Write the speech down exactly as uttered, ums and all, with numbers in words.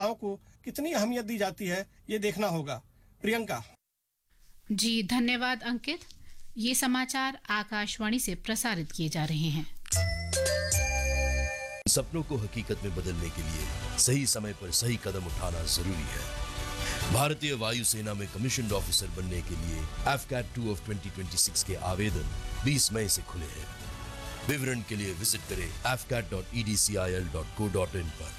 महिलाओं को कितनी अहमियत दी जाती है, ये देखना होगा। प्रियंका। जी धन्यवाद अंकित। ये समाचार आकाशवाणी से प्रसारित किए जा रहे हैं। सपनों को हकीकत में बदलने के लिए सही समय पर सही कदम उठाना जरूरी है। भारतीय वायुसेना में कमीशन्ड ऑफिसर बनने के लिए F cat two of twenty twenty six के आवेदन बीस मई से खुले हैं। विवरण के लिए विजिट करें F cat dot E D C I L dot co dot in पर।